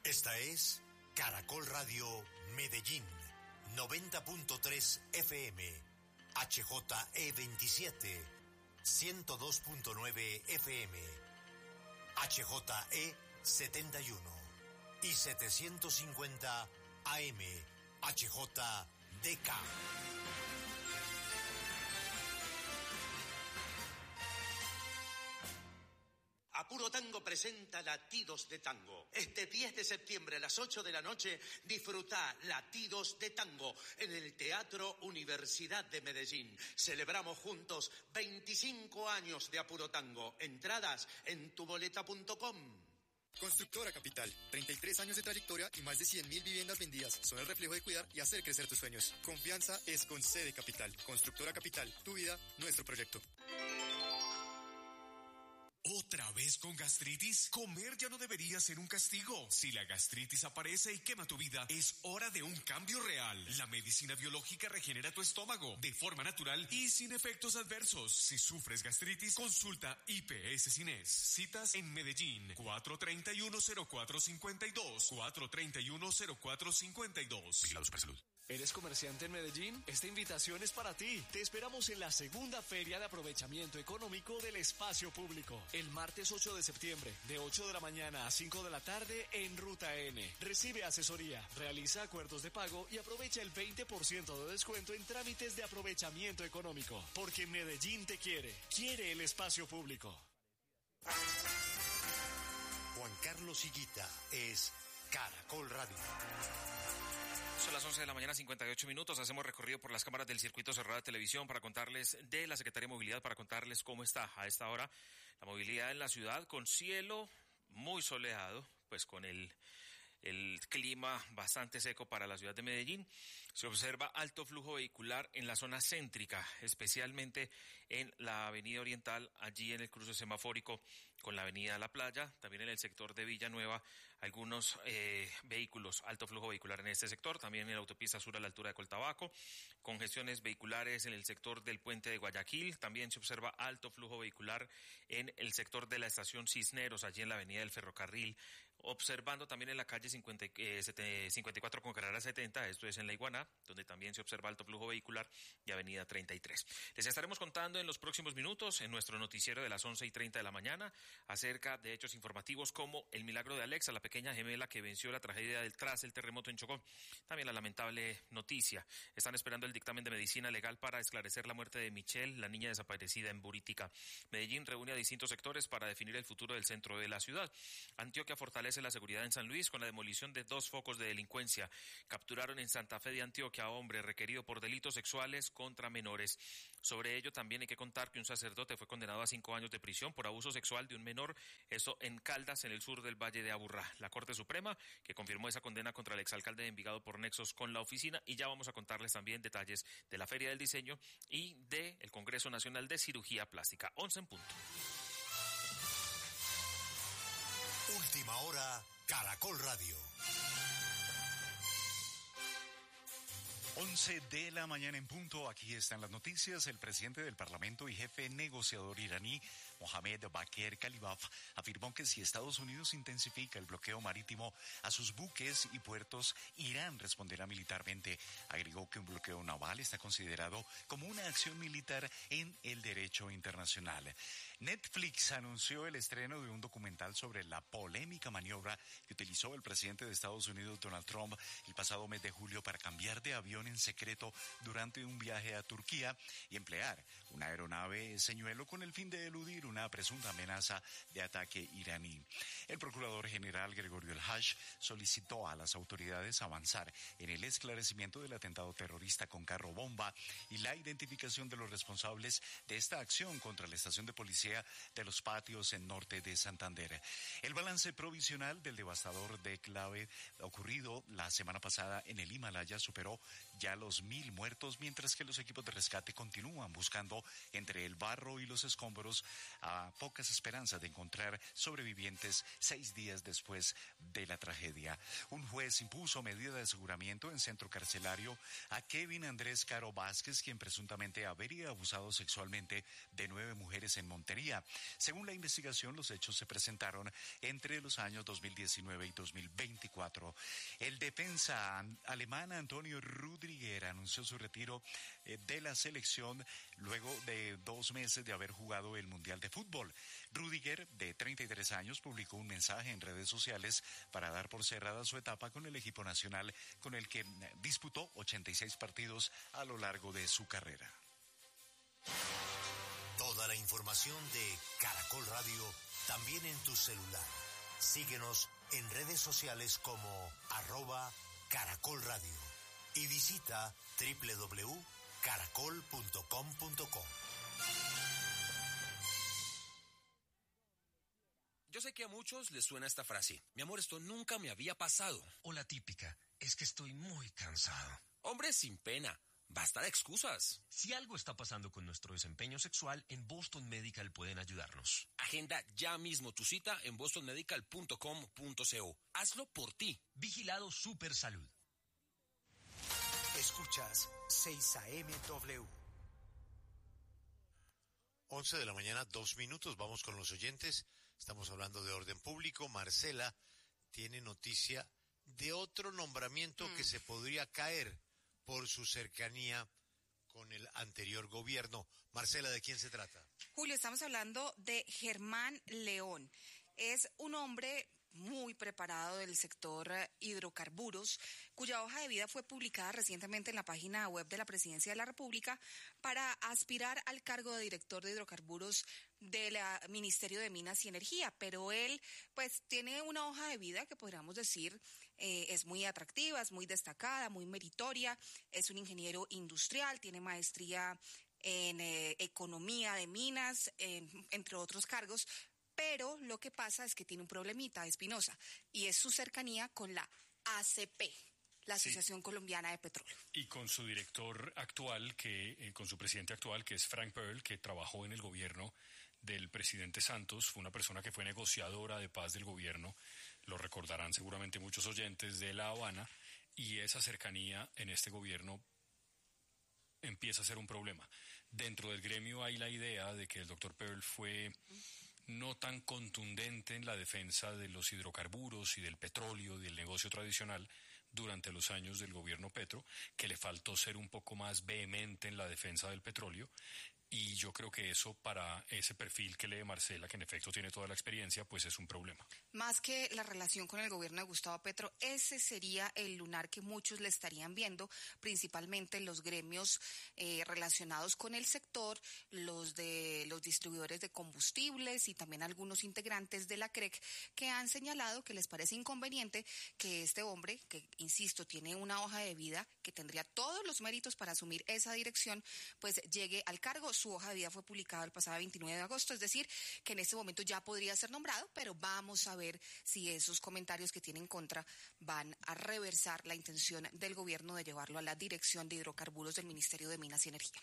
Esta es Caracol Radio Medellín, 90.3 FM, HJE27, 102.9 FM, HJE71 y 750 AM, HJDK. Apuro Tango presenta Latidos de Tango. Este 10 de septiembre a las 8 de la noche, disfruta Latidos de Tango en el Teatro Universidad de Medellín. Celebramos juntos 25 años de Apuro Tango. Entradas en tuboleta.com. Constructora Capital, 33 años de trayectoria y más de 100.000 viviendas vendidas. Son el reflejo de cuidar y hacer crecer tus sueños. Confianza es con C de Capital. Constructora Capital, tu vida, nuestro proyecto. ¿Otra vez con gastritis? Comer ya no debería ser un castigo. Si la gastritis aparece y quema tu vida, es hora de un cambio real. La medicina biológica regenera tu estómago de forma natural y sin efectos adversos. Si sufres gastritis, consulta IPS Cines. Citas en Medellín, 431-0452, 431-0452. Vigilados para salud. ¿Eres comerciante en Medellín? Esta invitación es para ti. Te esperamos en la segunda Feria de Aprovechamiento Económico del Espacio Público. El martes 8 de septiembre, de 8 de la mañana a 5 de la tarde en Ruta N. Recibe asesoría, realiza acuerdos de pago y aprovecha el 20% de descuento en trámites de aprovechamiento económico. Porque Medellín te quiere. Quiere el espacio público. Juan Carlos Higuita es Caracol Radio. Son las 11 de la mañana, 58 minutos. Hacemos recorrido por las cámaras del Circuito Cerrado de Televisión para contarles de la Secretaría de Movilidad, para contarles cómo está a esta hora la movilidad en la ciudad, con cielo muy soleado, pues con el clima bastante seco para la ciudad de Medellín. Se observa alto flujo vehicular en la zona céntrica, especialmente en la avenida Oriental, allí en el cruce semafórico con la avenida La Playa, también en el sector de Villanueva, algunos vehículos, alto flujo vehicular en este sector, también en la autopista sur a la altura de Coltabaco, congestiones vehiculares en el sector del puente de Guayaquil, también se observa alto flujo vehicular en el sector de la estación Cisneros, allí en la avenida del Ferrocarril, observando también en la calle 54 con carrera 70, esto es en La Iguaná, donde también se observa alto flujo vehicular, y avenida 33. Les estaremos contando en los próximos minutos, en nuestro noticiero de las 11:30 de la mañana, acerca de hechos informativos como el milagro de Alexa, la pequeña gemela que venció la tragedia tras el terremoto en Chocó. También la lamentable noticia. Están esperando el dictamen de medicina legal para esclarecer la muerte de Michelle, la niña desaparecida en Buritica. Medellín reúne a distintos sectores para definir el futuro del centro de la ciudad. Antioquia fortalece la seguridad en San Luis con la demolición de 2 focos de delincuencia. Capturaron en Santa Fe de Antioquia a hombre requerido por delitos sexuales contra menores. Sobre ello también hay que contar que un sacerdote fue condenado a 5 años de prisión por abuso sexual de un menor, eso en Caldas, en el sur del Valle de Aburrá. La Corte Suprema que confirmó esa condena contra el exalcalde de Envigado por nexos con la oficina, y ya vamos a contarles también detalles de la Feria del Diseño y del Congreso Nacional de Cirugía Plástica. 11 en punto. Última hora, Caracol Radio. 11 de la mañana en punto, aquí están las noticias. El presidente del Parlamento y jefe negociador iraní, Mohammad Bagher Khalibaf, afirmó que si Estados Unidos intensifica el bloqueo marítimo a sus buques y puertos, Irán responderá militarmente. Agregó que un bloqueo naval está considerado como una acción militar en el derecho internacional. Netflix anunció el estreno de un documental sobre la polémica maniobra que utilizó el presidente de Estados Unidos, Donald Trump, el pasado mes de julio para cambiar de avión en secreto durante un viaje a Turquía y emplear una aeronave señuelo con el fin de eludir una presunta amenaza de ataque iraní. El procurador general Gregorio El Haj solicitó a las autoridades avanzar en el esclarecimiento del atentado terrorista con carro bomba y la identificación de los responsables de esta acción contra la estación de policía de Los Patios en norte de Santander. El balance provisional del devastador declave ocurrido la semana pasada en el Himalaya superó ya los 1.000 muertos, mientras que los equipos de rescate continúan buscando entre el barro y los escombros a pocas esperanzas de encontrar sobrevivientes 6 días después de la tragedia. Un juez impuso medida de aseguramiento en centro carcelario a Kevin Andrés Caro Vázquez, quien presuntamente habría abusado sexualmente de 9 mujeres en Montería. Según la investigación, los hechos se presentaron entre los años 2019 y 2024. El defensa alemán Antonio Rüdiger anunció su retiro de la selección luego de 2 meses de haber jugado el Mundial de Fútbol. Rüdiger, de 33 años, publicó un mensaje en redes sociales para dar por cerrada su etapa con el equipo nacional, con el que disputó 86 partidos a lo largo de su carrera. Toda la información de Caracol Radio también en tu celular. Síguenos en redes sociales como @Caracol Radio y visita www.caracol.com.co. Yo sé que a muchos les suena esta frase: mi amor, esto nunca me había pasado. O la típica: es que estoy muy cansado. Hombre, sin pena. Basta de excusas. Si algo está pasando con nuestro desempeño sexual, en Boston Medical pueden ayudarnos. Agenda ya mismo tu cita en bostonmedical.com.co. Hazlo por ti. Vigilado Super Salud. Escuchas 6 AM/W. 11 de la mañana, 2 minutos. Vamos con los oyentes. Estamos hablando de orden público. Marcela tiene noticia de otro nombramiento que se podría caer por su cercanía con el anterior gobierno. Marcela, ¿de quién se trata? Julio, estamos hablando de Germán León. Es un hombre muy preparado del sector hidrocarburos, cuya hoja de vida fue publicada recientemente en la página web de la Presidencia de la República para aspirar al cargo de director de hidrocarburos del Ministerio de Minas y Energía, pero él pues tiene una hoja de vida que podríamos decir es muy atractiva, es muy destacada, muy meritoria, es un ingeniero industrial, tiene maestría en economía de minas, entre otros cargos, pero lo que pasa es que tiene un problemita, Espinosa, y es su cercanía con la ACP, la Asociación Colombiana de Petróleo. Y con su director actual, con su presidente actual, que es Frank Pearl, que trabajó en el gobierno del presidente Santos, fue una persona que fue negociadora de paz del gobierno, lo recordarán seguramente muchos oyentes de La Habana, y esa cercanía en este gobierno empieza a ser un problema. Dentro del gremio hay la idea de que el doctor Pearl fue no tan contundente en la defensa de los hidrocarburos y del petróleo, del negocio tradicional, durante los años del gobierno Petro, que le faltó ser un poco más vehemente en la defensa del petróleo, y yo creo que eso para ese perfil que lee Marcela, que en efecto tiene toda la experiencia, pues es un problema. Más que la relación con el gobierno de Gustavo Petro, ese sería el lunar que muchos le estarían viendo, principalmente los gremios relacionados con el sector, los de los distribuidores de combustibles y también algunos integrantes de la CREC, que han señalado que les parece inconveniente que este hombre, que insisto, tiene una hoja de vida que tendría todos los méritos para asumir esa dirección, pues llegue al cargo. Su hoja de vida fue publicada el pasado 29 de agosto, es decir, que en este momento ya podría ser nombrado, pero vamos a ver si esos comentarios que tiene en contra van a reversar la intención del gobierno de llevarlo a la dirección de hidrocarburos del Ministerio de Minas y Energía.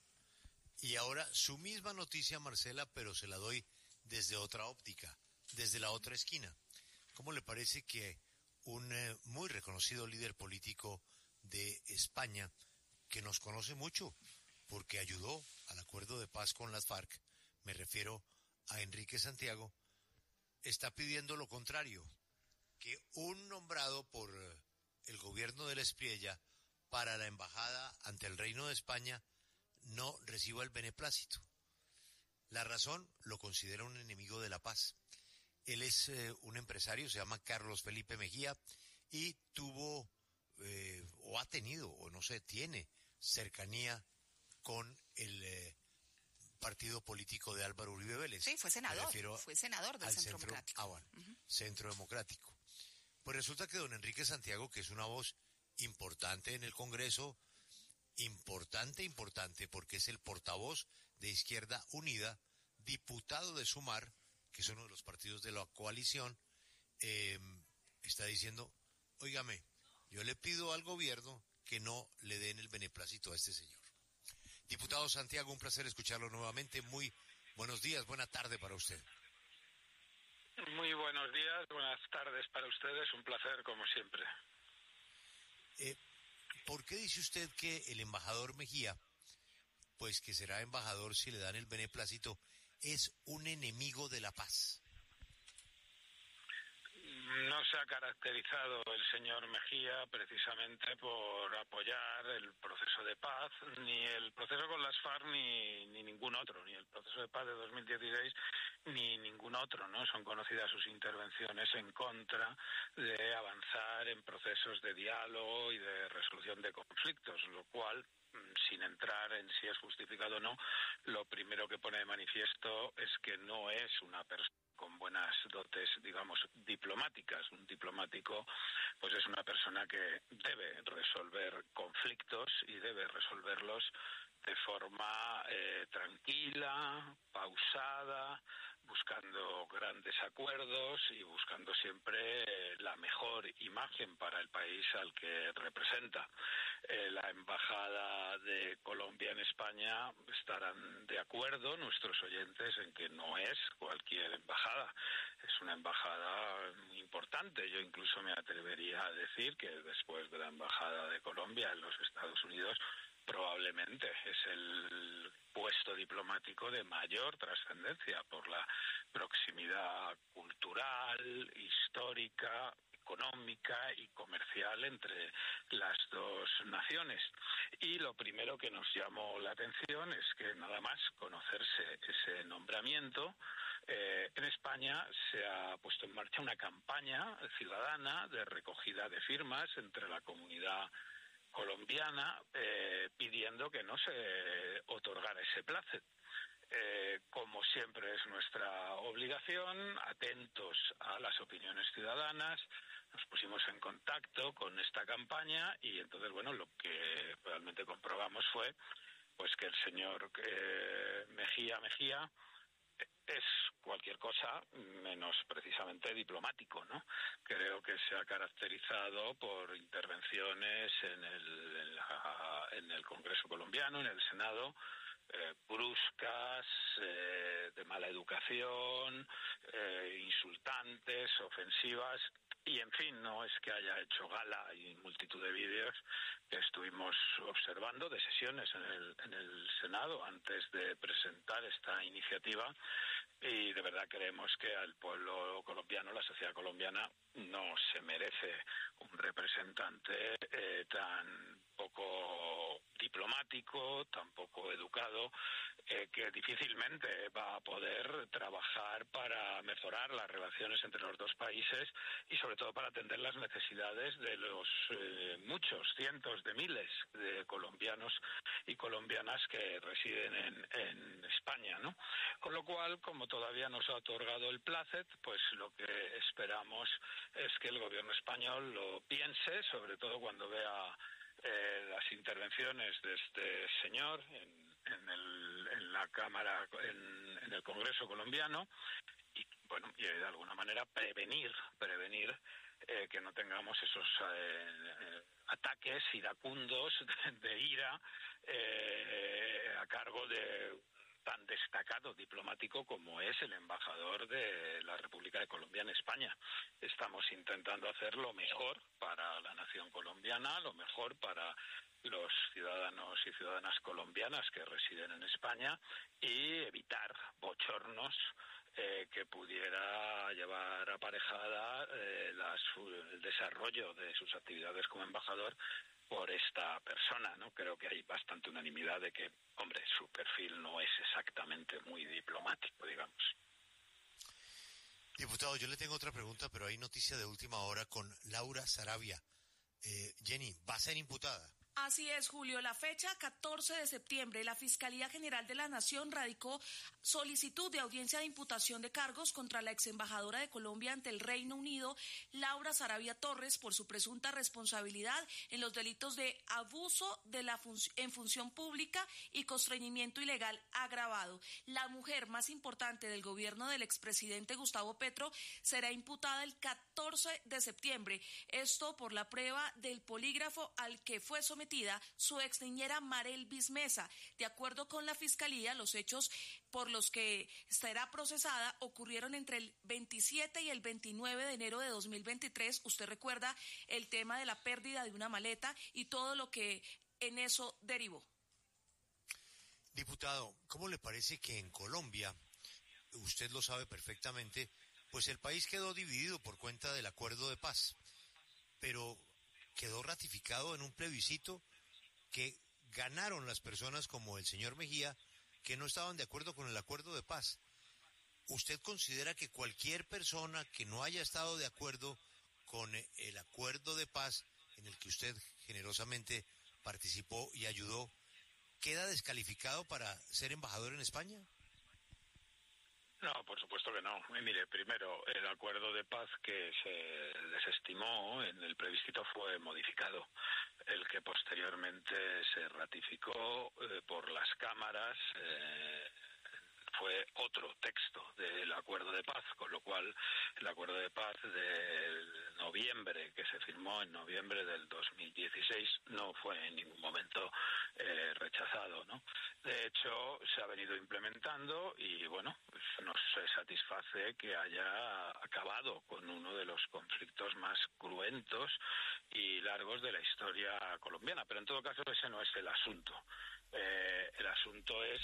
Y ahora su misma noticia, Marcela, pero se la doy desde otra óptica, desde la otra esquina. ¿Cómo le parece que un muy reconocido líder político de España, que nos conoce mucho porque ayudó al acuerdo de paz con las FARC, me refiero a Enrique Santiago, está pidiendo lo contrario, que un nombrado por el gobierno de la Espriella para la embajada ante el Reino de España no reciba el beneplácito? La razón, lo considera un enemigo de la paz. Él es un empresario, se llama Carlos Felipe Mejía, y tuvo, o ha tenido, o no sé, tiene cercanía con el partido político de Álvaro Uribe Vélez. Sí, fue senador del Centro Democrático. Bueno, Centro Democrático. Pues resulta que don Enrique Santiago, que es una voz importante en el Congreso, importante, porque es el portavoz de Izquierda Unida, diputado de Sumar, que es uno de los partidos de la coalición, está diciendo, óigame, yo le pido al gobierno que no le den el beneplácito a este señor. Diputado Santiago, un placer escucharlo nuevamente. Muy buenos días, buena tarde para usted. Muy buenos días, buenas tardes para ustedes, un placer como siempre. ¿Por qué dice usted que el embajador Mejía, pues que será embajador si le dan el beneplácito, es un enemigo de la paz? No se ha caracterizado el señor Mejía precisamente por apoyar el proceso de paz, ni el proceso con las FARC ni ningún otro, ni el proceso de paz de 2016 ni ningún otro, ¿no? Son conocidas sus intervenciones en contra de avanzar en procesos de diálogo y de resolución de conflictos, lo cual, sin entrar en si es justificado o no, lo primero que pone de manifiesto es que no es una persona con buenas dotes, digamos, diplomáticas. Un diplomático, pues es una persona que debe resolver conflictos y debe resolverlos de forma tranquila, pausada, buscando grandes acuerdos y buscando siempre la mejor imagen para el país al que representa. La Embajada de Colombia en España estarán de acuerdo, nuestros oyentes, en que no es cualquier embajada. Es una embajada muy importante. Yo incluso me atrevería a decir que después de la Embajada de Colombia en los Estados Unidos, probablemente es el puesto diplomático de mayor trascendencia por la proximidad cultural, histórica, económica y comercial entre las dos naciones. Y lo primero que nos llamó la atención es que nada más conocerse ese nombramiento, en España se ha puesto en marcha una campaña ciudadana de recogida de firmas entre la comunidad colombiana pidiendo que no se otorgara ese plácet. Como siempre es nuestra obligación, atentos a las opiniones ciudadanas, nos pusimos en contacto con esta campaña y entonces, bueno, lo que realmente comprobamos fue pues que el señor Mejía es cualquier cosa menos precisamente diplomático, ¿no? Creo que se ha caracterizado por intervenciones en el Congreso colombiano, en el Senado, bruscas, de mala educación, insultantes, ofensivas. Y, en fin, no es que haya hecho gala, hay multitud de vídeos que estuvimos observando de sesiones en el Senado antes de presentar esta iniciativa y de verdad creemos que al pueblo colombiano, la sociedad colombiana, no se merece un representante tan poco diplomático, tan poco educado, que difícilmente va a poder trabajar para mejorar las relaciones entre los dos países y sobre todo para atender las necesidades de los muchos, cientos de miles de colombianos y colombianas que residen en España, ¿no? Con lo cual, como todavía no se ha otorgado el plácet, pues lo que esperamos es que el gobierno español lo piense, sobre todo cuando vea las intervenciones de este señor en la Cámara, en el Congreso colombiano, y bueno, y de alguna manera prevenir que no tengamos esos ataques iracundos de ira a cargo de tan destacado diplomático como es el embajador de la República de Colombia en España. Estamos intentando hacer lo mejor para la nación colombiana, lo mejor para los ciudadanos y ciudadanas colombianas que residen en España y evitar bochornos que pudiera llevar aparejada el desarrollo de sus actividades como embajador por esta persona, ¿no? Creo que hay bastante unanimidad de que, hombre, su perfil no es exactamente muy diplomático, digamos. Diputado, yo le tengo otra pregunta, pero hay noticia de última hora con Laura Sarabia. Jenny, ¿va a ser imputada? Así es, Julio. La fecha 14 de septiembre, la Fiscalía General de la Nación radicó solicitud de audiencia de imputación de cargos contra la exembajadora de Colombia ante el Reino Unido, Laura Sarabia Torres, por su presunta responsabilidad en los delitos de abuso en función pública y constreñimiento ilegal agravado. La mujer más importante del gobierno del expresidente Gustavo Petro será imputada el 14 de septiembre. Esto por la prueba del polígrafo al que fue sometido sometida su ex niñera Marelvis Mesa. De acuerdo con la Fiscalía, los hechos por los que será procesada ocurrieron entre el 27 y el 29 de enero de 2023. Usted recuerda el tema de la pérdida de una maleta y todo lo que en eso derivó. Diputado, ¿cómo le parece que en Colombia, usted lo sabe perfectamente, pues el país quedó dividido por cuenta del acuerdo de paz, pero quedó ratificado en un plebiscito que ganaron las personas como el señor Mejía, que no estaban de acuerdo con el acuerdo de paz? ¿Usted considera que cualquier persona que no haya estado de acuerdo con el acuerdo de paz en el que usted generosamente participó y ayudó, queda descalificado para ser embajador en España? No, por supuesto que no. Mire, primero, el acuerdo de paz que se desestimó en el plebiscito fue modificado. El que posteriormente se ratificó por las cámaras fue otro texto del acuerdo de paz, con lo cual el acuerdo de paz de noviembre, que se firmó en noviembre del 2016, no fue en ningún momento rechazado, ¿no? De hecho, se ha venido implementando y, bueno, pues nos satisface que haya acabado con uno de los conflictos más cruentos y largos de la historia colombiana. Pero en todo caso, ese no es el asunto. El asunto es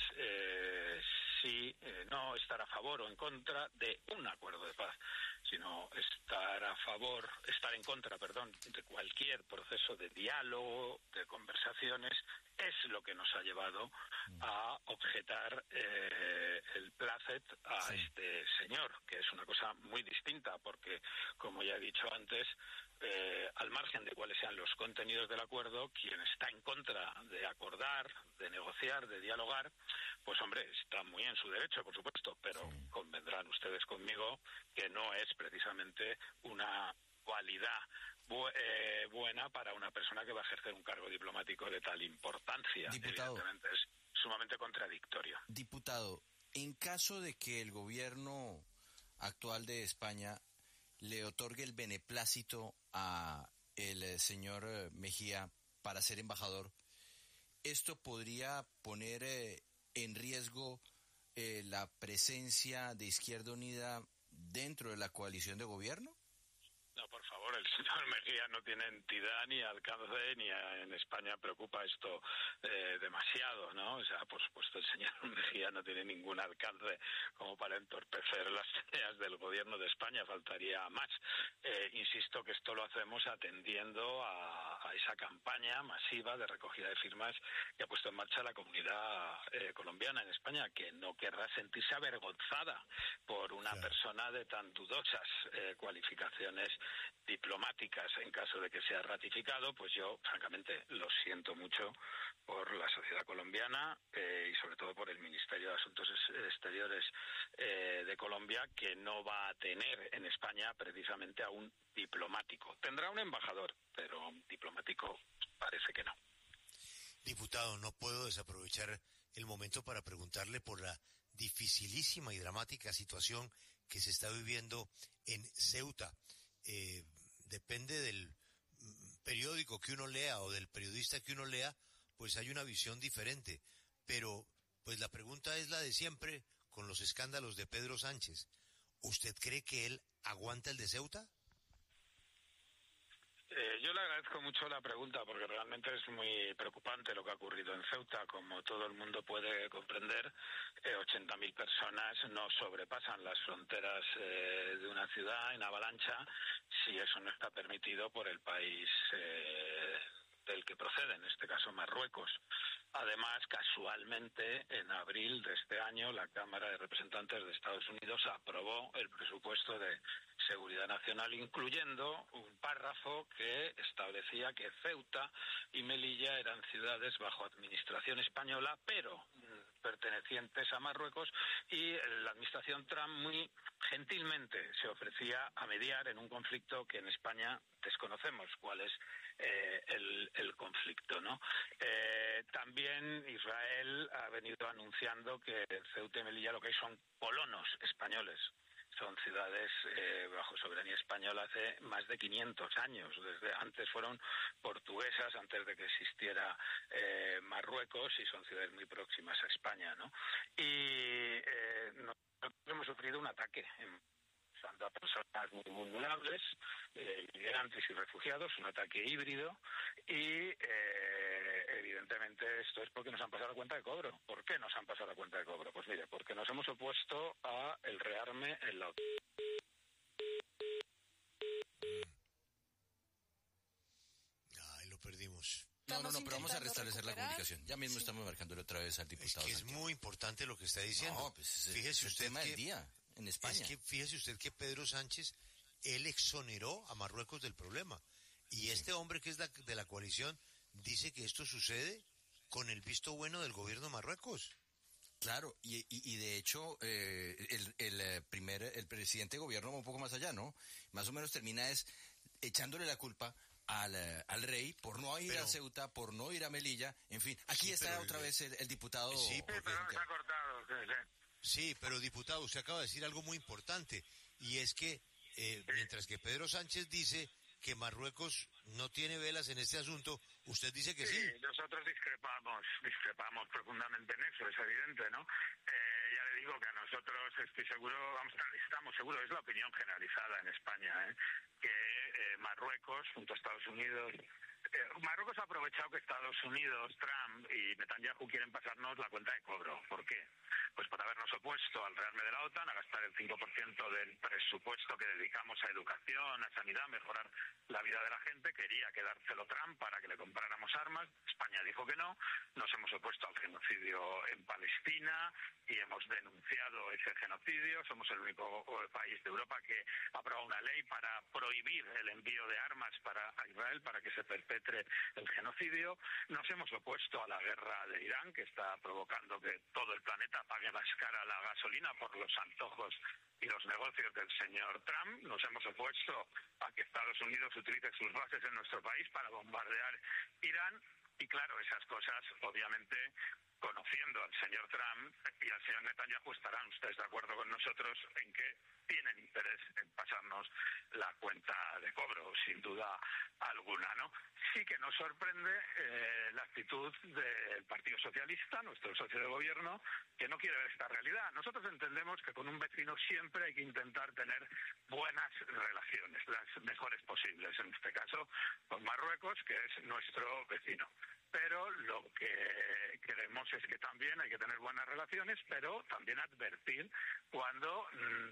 no estar a favor o en contra de un acuerdo de paz, sino estar en contra, de cualquier proceso de diálogo, de conversaciones, es lo que nos ha llevado a objetar el plácet a este señor, que es una cosa muy distinta, porque, como ya he dicho antes, al margen de cuáles sean los contenidos del acuerdo, quien está en contra de acordar, de negociar, de dialogar, pues hombre, está muy en su derecho, por supuesto, pero convendrán ustedes conmigo que no es precisamente una cualidad buena para una persona que va a ejercer un cargo diplomático de tal importancia. Diputado, evidentemente es sumamente contradictorio. Diputado, en caso de que el gobierno actual de España le otorgue el beneplácito a el señor Mejía para ser embajador, ¿esto podría poner en riesgo la presencia de Izquierda Unida dentro de la coalición de gobierno? No, por favor, el señor Mejía no tiene entidad ni alcance, ni en España preocupa esto demasiado, ¿no? O sea, por supuesto, el señor Mejía no tiene ningún alcance como para entorpecer las tareas del gobierno de España, faltaría más. Insisto que esto lo hacemos atendiendo a esa campaña masiva de recogida de firmas que ha puesto en marcha la comunidad colombiana en España, que no querrá sentirse avergonzada por una persona de tan dudosas cualificaciones diplomáticas. En caso de que sea ratificado, pues yo francamente lo siento mucho por la sociedad colombiana y sobre todo por el Ministerio de Asuntos Exteriores de Colombia, que no va a tener en España precisamente a un diplomático. Tendrá un embajador, pero un diplomático parece que no. Diputado, no puedo desaprovechar el momento para preguntarle por la dificilísima y dramática situación que se está viviendo en Ceuta. Depende del periódico que uno lea o del periodista que uno lea, pues hay una visión diferente. Pero, pues la pregunta es la de siempre con los escándalos de Pedro Sánchez. ¿Usted cree que él aguanta el de Ceuta? Yo le agradezco mucho la pregunta porque realmente es muy preocupante lo que ha ocurrido en Ceuta. Como todo el mundo puede comprender, 80.000 personas no sobrepasan las fronteras de una ciudad en avalancha si eso no está permitido por el país del que procede, en este caso Marruecos. Además, casualmente, en abril de este año, la Cámara de Representantes de Estados Unidos aprobó el presupuesto de Seguridad Nacional, incluyendo un párrafo que establecía que Ceuta y Melilla eran ciudades bajo administración española, pero pertenecientes a Marruecos, y la administración Trump muy gentilmente se ofrecía a mediar en un conflicto que en España desconocemos cuál es el conflicto, ¿no? También Israel ha venido anunciando que en Ceuta y Melilla lo que hay son colonos españoles. son ciudades bajo soberanía española hace más de 500 años. Desde antes fueron portuguesas, antes de que existiera Marruecos, y son ciudades muy próximas a España, ¿no? Y nosotros hemos sufrido un ataque a personas muy vulnerables, migrantes y refugiados, un ataque híbrido, y evidentemente esto es porque nos han pasado la cuenta de cobro. ¿Por qué nos han pasado la cuenta de cobro? Pues mire, porque nos hemos opuesto a el rearme en la OTAN. Ay, lo perdimos. No, pero vamos a restablecer la comunicación. Ya mismo estamos marcándole otra vez al diputado. Es que es muy importante lo que está diciendo. No, pues fíjese usted tema del día en España. Es que fíjese usted que Pedro Sánchez, él exoneró a Marruecos del problema. Y este hombre que es de la coalición dice que esto sucede con el visto bueno del gobierno de Marruecos. Claro, y de hecho el presidente de gobierno va un poco más allá, ¿no? Más o menos termina echándole la culpa al rey por no ir a Ceuta, por no ir a Melilla, en fin. Aquí está otra vez el diputado. Sí, pero se ha cortado. Sí, pero diputado, usted acaba de decir algo muy importante, y es que mientras que Pedro Sánchez dice que Marruecos no tiene velas en este asunto, usted dice que sí. Sí, nosotros discrepamos profundamente en eso, es evidente, ¿no? Ya le digo que a nosotros estoy seguro, estamos seguros, es la opinión generalizada en España, que Marruecos, junto a Estados Unidos, Marruecos ha aprovechado que Estados Unidos, Trump y Netanyahu quieren pasarnos la cuenta de cobro. ¿Por qué? Pues por habernos opuesto al rearme de la OTAN, a gastar el 5% del presupuesto que dedicamos a educación, a sanidad, a mejorar la vida de la gente. Quería quedárselo Trump para que le compráramos armas. España dijo que no. Nos hemos opuesto al genocidio en Palestina y hemos denunciado ese genocidio. Somos el único país de Europa que aprueba una ley para prohibir el envío de armas a Israel para que se perpetre el genocidio. Nos hemos opuesto a la guerra de Irán, que está provocando que todo el planeta pague más cara la gasolina por los antojos y los negocios del señor Trump. Nos hemos opuesto a que Estados Unidos utilice sus bases en nuestro país para bombardear Irán. Y claro, esas cosas, obviamente, conociendo al señor Trump y al señor Netanyahu, estarán ustedes de acuerdo con nosotros en que tienen interés en pasarnos la cuenta de cobro, sin duda alguna, ¿no? Sí que nos sorprende la actitud del Partido Socialista, nuestro socio de gobierno, que no quiere ver esta realidad. Nosotros entendemos que con un vecino siempre hay que intentar tener buenas relaciones, las mejores posibles, en este caso con Marruecos, que es nuestro vecino. Pero lo que queremos es que también hay que tener buenas relaciones, pero también advertir cuando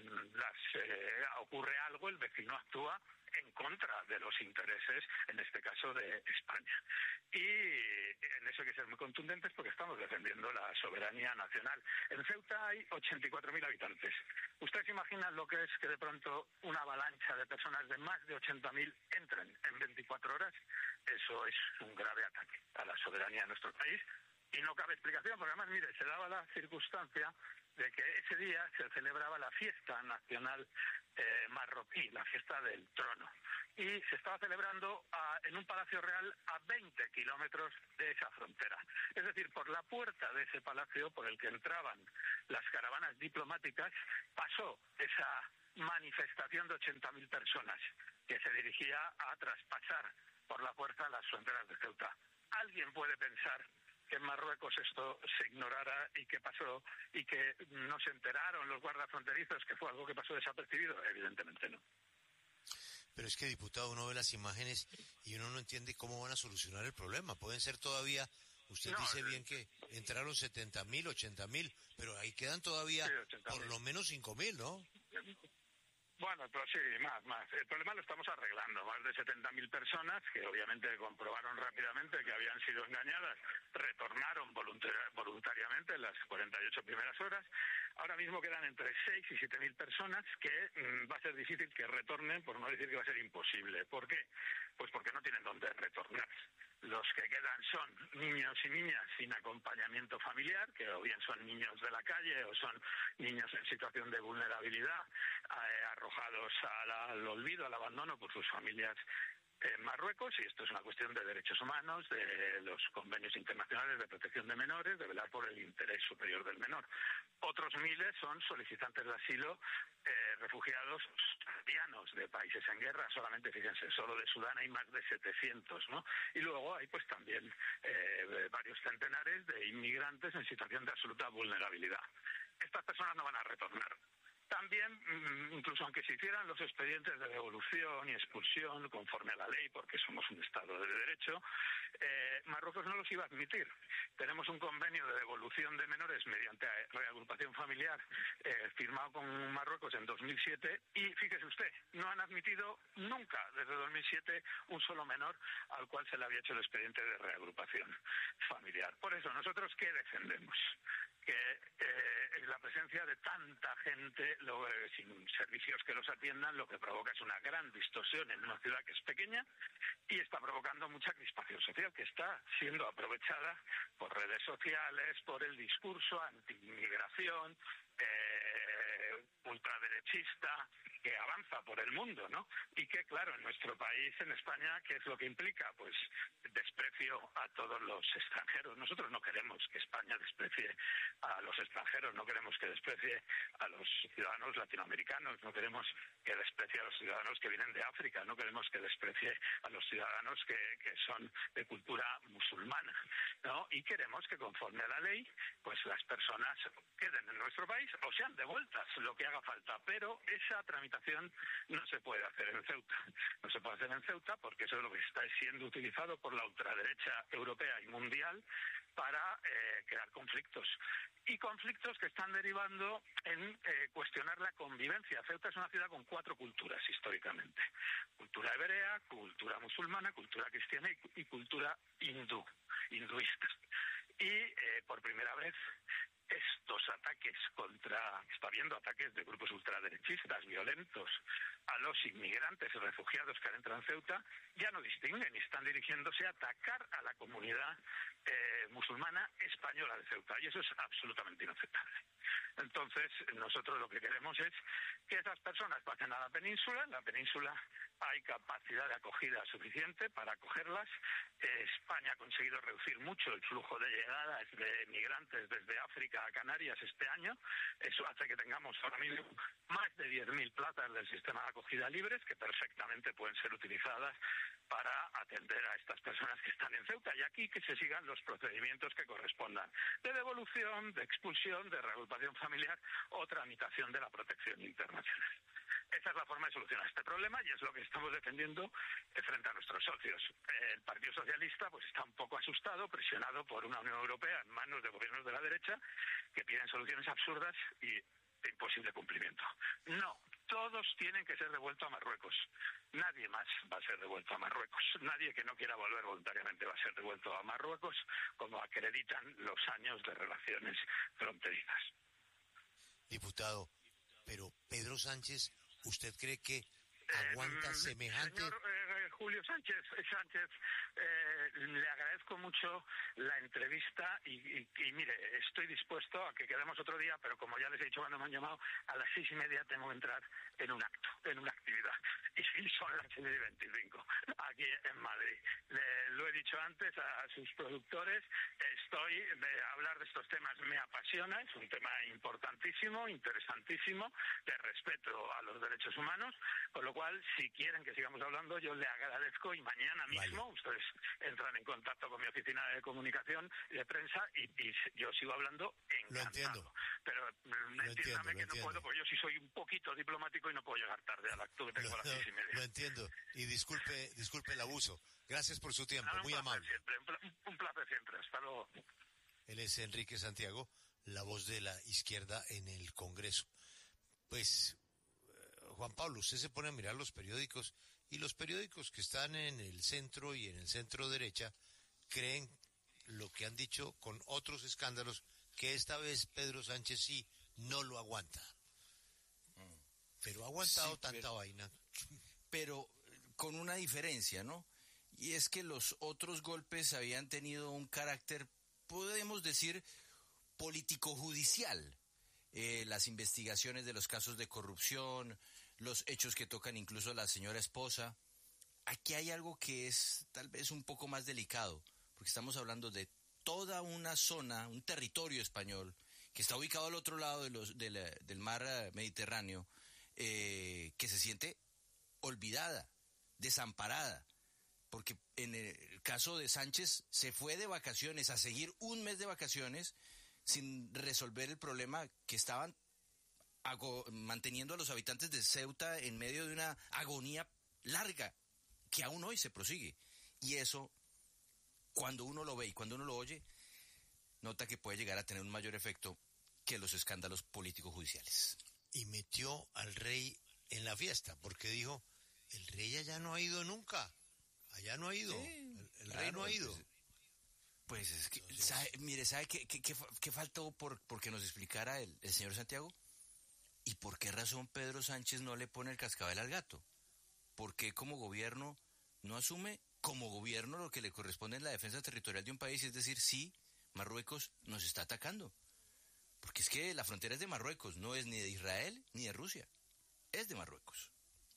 ocurre algo, el vecino actúa en contra de los intereses, en este caso de España. Y en eso hay que ser muy contundentes porque estamos defendiendo la soberanía nacional. En Ceuta hay 84.000 habitantes. ¿Ustedes imaginan lo que es que de pronto una avalancha de personas de más de 80.000 entren en 24 horas? Eso es un grave ataque a la soberanía de nuestro país y no cabe explicación, porque además, mire, se daba la circunstancia de que ese día se celebraba la fiesta nacional marroquí, la fiesta del trono, y se estaba celebrando en un palacio real a 20 kilómetros de esa frontera. Es decir, por la puerta de ese palacio por el que entraban las caravanas diplomáticas pasó esa manifestación de 80.000 personas que se dirigía a traspasar por la puerta las fronteras de Ceuta. ¿Alguien puede pensar que en Marruecos esto se ignorara y que pasó y que no se enteraron los guardas fronterizos que fue algo que pasó desapercibido? Evidentemente no. Pero es que, diputado, uno ve las imágenes y uno no entiende cómo van a solucionar el problema. Pueden ser todavía, usted dice bien que entraron 70.000, 80.000, pero ahí quedan todavía por lo menos 5.000, ¿no? Bueno, pues sí, más. El problema lo estamos arreglando. Más de 70.000 personas que obviamente comprobaron rápidamente que habían sido engañadas, retornaron voluntariamente en las 48 primeras horas. Ahora mismo quedan entre 6 y 7.000 personas que va a ser difícil que retornen, por no decir que va a ser imposible. ¿Por qué? Pues porque no tienen dónde retornar. Los que quedan son niños y niñas sin acompañamiento familiar, que o bien son niños de la calle o son niños en situación de vulnerabilidad, arrojados al olvido, al abandono por sus familias en Marruecos, y esto es una cuestión de derechos humanos, de los convenios internacionales de protección de menores, de velar por el interés superior del menor. Otros miles son solicitantes de asilo, refugiados saharianos de países en guerra, solamente, fíjense, solo de Sudán hay más de 700, ¿no? Y luego hay pues también varios centenares de inmigrantes en situación de absoluta vulnerabilidad. Estas personas no van a retornar. También, incluso aunque se hicieran los expedientes de devolución y expulsión conforme a la ley, porque somos un Estado de derecho, Marruecos no los iba a admitir. Tenemos un convenio de devolución de menores mediante reagrupación familiar firmado con Marruecos en 2007 y, fíjese usted, no han admitido nunca desde 2007 un solo menor al cual se le había hecho el expediente de reagrupación familiar. Por eso, ¿nosotros qué defendemos? Que la presencia de tanta gente sin servicios que los atiendan lo que provoca es una gran distorsión en una ciudad que es pequeña y está provocando mucha crispación social que está siendo aprovechada por redes sociales, por el discurso anti-inmigración, ultraderechista, que avanza por el mundo, ¿no? Y que, claro, en nuestro país, en España, ¿qué es lo que implica? Pues desprecio a todos los extranjeros. Nosotros no queremos que España desprecie a los extranjeros, no queremos que desprecie a los ciudadanos latinoamericanos, no queremos que desprecie a los ciudadanos que vienen de África, no queremos que desprecie a los ciudadanos que son de cultura musulmana, ¿no? Y queremos que, conforme a la ley, pues las personas queden en nuestro país o sean devueltas, lo que haga falta, pero esa tramitación no se puede hacer en Ceuta. No se puede hacer en Ceuta porque eso es lo que está siendo utilizado por la ultraderecha europea y mundial para crear conflictos. Y conflictos que están derivando en cuestionar la convivencia. Ceuta es una ciudad con 4 culturas históricamente. Cultura hebrea, cultura musulmana, cultura cristiana y cultura hinduista. Y por primera vez estos ataques está habiendo ataques de grupos ultraderechistas violentos a los inmigrantes y refugiados que han entrado en Ceuta, ya no distinguen y están dirigiéndose a atacar a la comunidad musulmana española de Ceuta, y eso es absolutamente inaceptable. Entonces, nosotros lo que queremos es que esas personas pasen a la península. En la península hay capacidad de acogida suficiente para acogerlas. España ha conseguido reducir mucho el flujo de llegadas de migrantes desde África a Canarias este año. Eso hace que tengamos ahora mismo más de 10.000 plazas del sistema de acogida libres que perfectamente pueden ser utilizadas para atender a estas personas que están en Ceuta, y aquí que se sigan los procedimientos que correspondan de devolución, de expulsión, de reagrupación familiar o tramitación de la protección internacional. Esa es la forma de solucionar este problema y es lo que estamos defendiendo frente a nuestros socios. El Partido Socialista pues está un poco asustado, presionado por una Unión Europea en manos de gobiernos de la derecha que piden soluciones absurdas y de imposible cumplimiento. No, todos tienen que ser devueltos a Marruecos. Nadie más va a ser devuelto a Marruecos. Nadie que no quiera volver voluntariamente va a ser devuelto a Marruecos, como acreditan los años de relaciones fronterizas. Diputado, pero Pedro Sánchez, ¿usted cree que aguanta semejante? Señor Julio Sánchez, le agradezco mucho la entrevista y mire, estoy dispuesto a que quedemos otro día, pero como ya les he dicho cuando me han llamado, a las 6:30 tengo que entrar en un acto, en una actividad, y son las 6:25 aquí en Madrid. Lo he dicho antes a sus productores, hablar de estos temas me apasiona, es un tema importantísimo, interesantísimo, de respeto a los derechos humanos, con lo cual, si quieren que sigamos hablando, yo le agradezco y mañana mismo ustedes entran en contacto con mi oficina de comunicación y de prensa y yo sigo hablando encantado. Lo entiendo. Pero entiéndame que no puedo, porque yo sí soy un poquito diplomático y no puedo llegar tarde al acto que tengo a las 6:30. Lo entiendo y disculpe el abuso. Gracias por su tiempo, muy amable. Un placer siempre, hasta luego. Él es Enrique Santiago, la voz de la izquierda en el Congreso. Pues, Juan Pablo, usted se pone a mirar los periódicos y los periódicos que están en el centro y en el centro derecha creen lo que han dicho con otros escándalos, que esta vez Pedro Sánchez sí no lo aguanta. Pero ha aguantado tanta vaina. Pero con una diferencia, ¿no? Y es que los otros golpes habían tenido un carácter, podemos decir, político-judicial. Las investigaciones de los casos de corrupción, los hechos que tocan incluso a la señora esposa. aquí hay algo que es tal vez un poco más delicado, porque estamos hablando de toda una zona, un territorio español, que está ubicado al otro lado del mar Mediterráneo, que se siente olvidada, desamparada, porque en el caso de Sánchez se fue de vacaciones, a seguir un mes de vacaciones, sin resolver el problema que estaban manteniendo a los habitantes de Ceuta en medio de una agonía larga, que aún hoy se prosigue. Y eso, cuando uno lo ve y cuando uno lo oye, nota que puede llegar a tener un mayor efecto que los escándalos políticos judiciales. Y metió al rey en la fiesta, porque dijo, el rey allá no ha ido nunca, allá no ha ido, sí, el rey no ha ido. Pues es que, ¿sabe qué faltó porque nos explicara el señor Santiago? ¿Y por qué razón Pedro Sánchez no le pone el cascabel al gato? ¿Por qué como gobierno no asume como gobierno lo que le corresponde en la defensa territorial de un país? Es decir, sí, Marruecos nos está atacando. Porque es que la frontera es de Marruecos, no es ni de Israel ni de Rusia, es de Marruecos.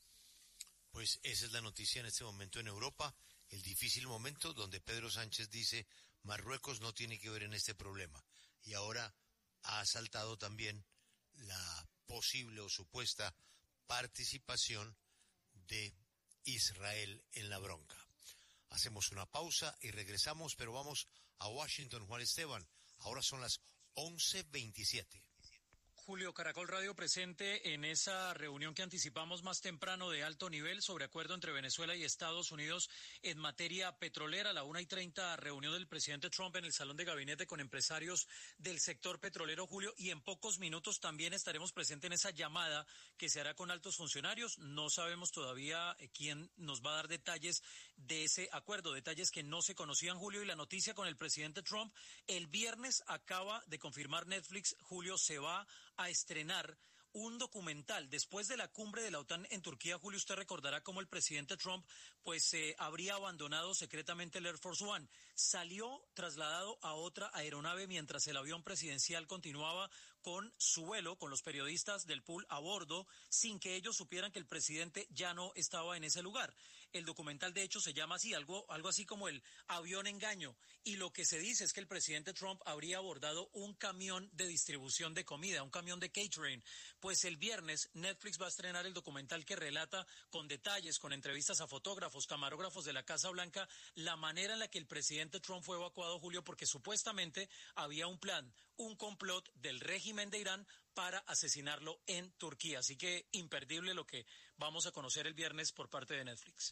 Pues esa es la noticia en este momento en Europa, el difícil momento donde Pedro Sánchez dice, Marruecos no tiene que ver en este problema. Y ahora ha saltado también la posible o supuesta participación de Israel en la bronca. Hacemos una pausa y regresamos, pero vamos a Washington, Juan Esteban. Ahora son las 11:27. Julio, Caracol Radio presente en esa reunión que anticipamos más temprano de alto nivel sobre acuerdo entre Venezuela y Estados Unidos en materia petrolera. A la 1:30, reunión del presidente Trump en el salón de gabinete con empresarios del sector petrolero, Julio, y en pocos minutos también estaremos presentes en esa llamada que se hará con altos funcionarios. No sabemos todavía quién nos va a dar detalles de ese acuerdo, detalles que no se conocían, Julio, y la noticia con el presidente Trump. El viernes acaba de confirmar Netflix, Julio, se va a estrenar un documental después de la cumbre de la OTAN en Turquía. Julio, usted recordará cómo el presidente Trump habría abandonado secretamente el Air Force One. Salió trasladado a otra aeronave mientras el avión presidencial continuaba con su vuelo, con los periodistas del pool a bordo, sin que ellos supieran que el presidente ya no estaba en ese lugar. El documental, de hecho, se llama así, algo así como el avión engaño. Y lo que se dice es que el presidente Trump habría abordado un camión de distribución de comida, un camión de catering. Pues el viernes Netflix va a estrenar el documental que relata con detalles, con entrevistas a fotógrafos, camarógrafos de la Casa Blanca, la manera en la que el presidente Trump fue evacuado, Julio, porque supuestamente había un plan, un complot del régimen de Irán para asesinarlo en Turquía. Así que imperdible lo que vamos a conocer el viernes por parte de Netflix.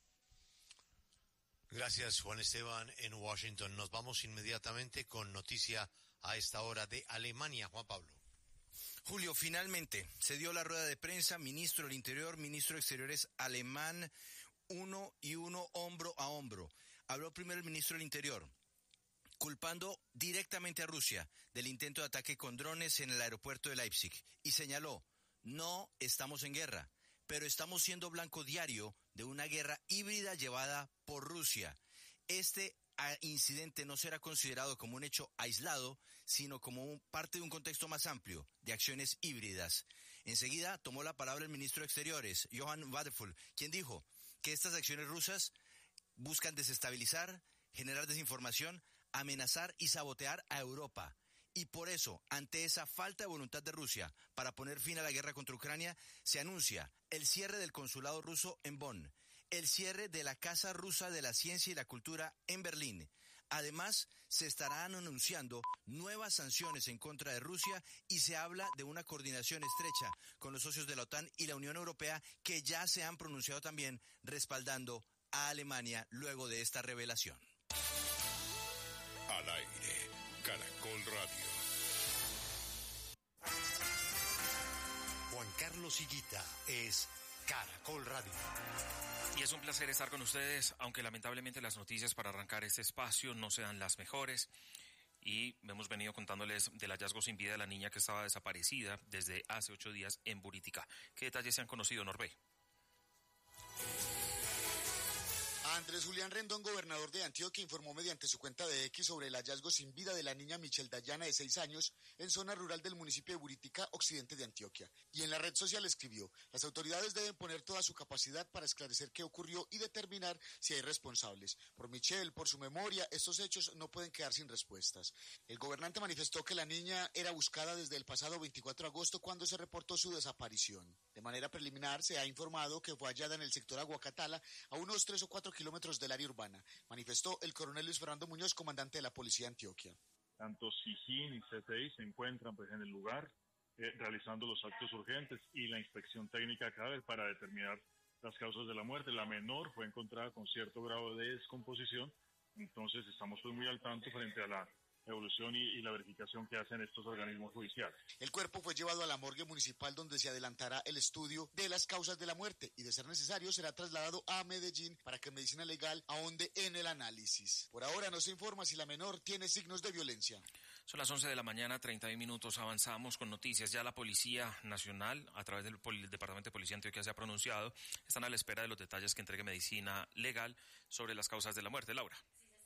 Gracias, Juan Esteban, en Washington. Nos vamos inmediatamente con noticia a esta hora de Alemania, Juan Pablo. Julio, finalmente se dio la rueda de prensa, ministro del Interior, ministro de Exteriores alemán, uno hombro a hombro. Habló primero el ministro del Interior, culpando directamente a Rusia del intento de ataque con drones en el aeropuerto de Leipzig, y señaló, no estamos en guerra, pero estamos siendo blanco diario de una guerra híbrida llevada por Rusia. Este incidente no será considerado como un hecho aislado, sino como parte de un contexto más amplio de acciones híbridas. Enseguida tomó la palabra el ministro de Exteriores, Johann Wadefull, quien dijo que estas acciones rusas buscan desestabilizar, generar desinformación, amenazar y sabotear a Europa. Y por eso, ante esa falta de voluntad de Rusia para poner fin a la guerra contra Ucrania, se anuncia el cierre del consulado ruso en Bonn, el cierre de la Casa Rusa de la Ciencia y la Cultura en Berlín. Además, se estarán anunciando nuevas sanciones en contra de Rusia y se habla de una coordinación estrecha con los socios de la OTAN y la Unión Europea, que ya se han pronunciado también respaldando a Alemania luego de esta revelación. Al aire, Caracol Radio. Juan Carlos Higuita es Caracol Radio. Y es un placer estar con ustedes, aunque lamentablemente las noticias para arrancar este espacio no sean las mejores. Y hemos venido contándoles del hallazgo sin vida de la niña que estaba desaparecida desde hace 8 días en Buritica. ¿Qué detalles se han conocido, Norbé? Andrés Julián Rendón, gobernador de Antioquia, informó mediante su cuenta de X sobre el hallazgo sin vida de la niña Michelle Dayana, de 6 años, en zona rural del municipio de Buritica, occidente de Antioquia. Y en la red social escribió: las autoridades deben poner toda su capacidad para esclarecer qué ocurrió y determinar si hay responsables. Por Michelle, por su memoria, estos hechos no pueden quedar sin respuestas. El gobernante manifestó que la niña era buscada desde el pasado 24 de agosto, cuando se reportó su desaparición. De manera preliminar, se ha informado que fue hallada en el sector Aguacatala, a unos 3 o 4 kilómetros del área urbana, manifestó el coronel Luis Fernando Muñoz, comandante de la Policía de Antioquia. Tanto SIJIN y CTI se encuentran en el lugar realizando los actos urgentes y la inspección técnica cadáver para determinar las causas de la muerte. La menor fue encontrada con cierto grado de descomposición, entonces estamos muy al tanto frente a la evolución y la verificación que hacen estos organismos judiciales. El cuerpo fue llevado a la morgue municipal, donde se adelantará el estudio de las causas de la muerte y, de ser necesario, será trasladado a Medellín para que Medicina Legal ahonde en el análisis. Por ahora no se informa si la menor tiene signos de violencia. Son las 11 de la mañana, 31 minutos. Avanzamos con noticias. Ya la Policía Nacional, a través del Departamento de Policía de Antioquia, se ha pronunciado. Están a la espera de los detalles que entregue Medicina Legal sobre las causas de la muerte. Laura.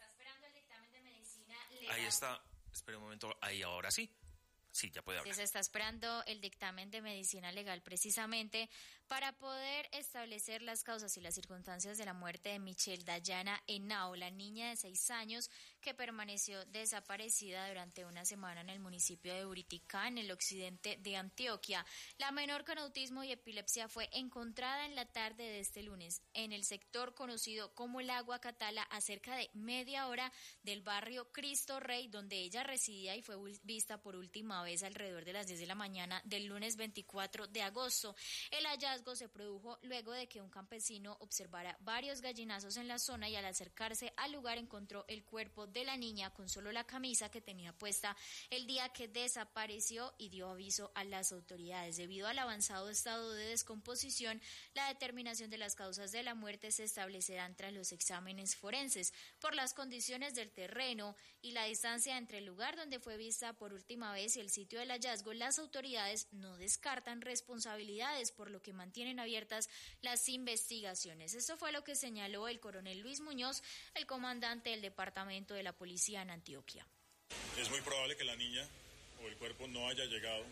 Ahí está, espera un momento, ahí ahora sí. Sí, ya puede hablar. Se está esperando el dictamen de Medicina Legal precisamente para poder establecer las causas y las circunstancias de la muerte de Michelle Dayana Henao, la niña de 6 años que permaneció desaparecida durante una semana en el municipio de Buritica, en el occidente de Antioquia. La menor con autismo y epilepsia fue encontrada en la tarde de este lunes en el sector conocido como el Aguacatala, a cerca de media hora del barrio Cristo Rey, donde ella residía, y fue vista por última vez alrededor de las 10 de la mañana del lunes 24 de agosto. El hallazgo se produjo luego de que un campesino observara varios gallinazos en la zona y, al acercarse al lugar, encontró el cuerpo de la niña con solo la camisa que tenía puesta el día que desapareció, y dio aviso a las autoridades. Debido al avanzado estado de descomposición, la determinación de las causas de la muerte se establecerán tras los exámenes forenses. Por las condiciones del terreno y la distancia entre el lugar donde fue vista por última vez y el sitio del hallazgo, las autoridades no descartan responsabilidades, por lo que mantienen abiertas las investigaciones. Esto fue lo que señaló el coronel Luis Muñoz, el comandante del Departamento de la Policía en Antioquia. Es muy probable que la niña o el cuerpo no haya llegado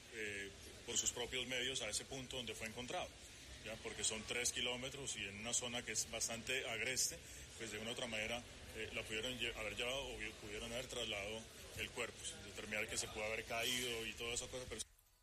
por sus propios medios a ese punto donde fue encontrado, ¿ya? Porque son 3 kilómetros y en una zona que es bastante agreste, pues de una u otra manera la pudieron haber llevado o pudieron haber trasladado el cuerpo, sin determinar que se pudo haber caído y toda esa cosa. Pero...